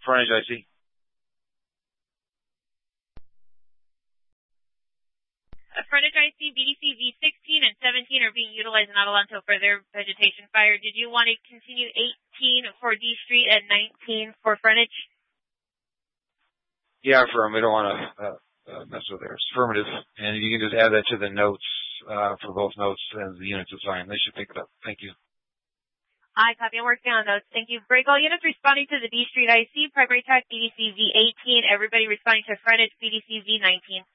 Frontage IC. Frontage IC, BDC V16 and 17 are being utilized in Avalon until further vegetation fire. Did you want to continue 18 for D Street and 19 for frontage? Yeah, affirm. We don't want to mess with theirs. Affirmative. And you can just add that to the notes for both notes and the units assigned. They should pick it up. Thank you. I copy. I'm working on those. Thank you. Break all units responding to the D Street IC, primary track BDC V18. Everybody responding to frontage BDC V19.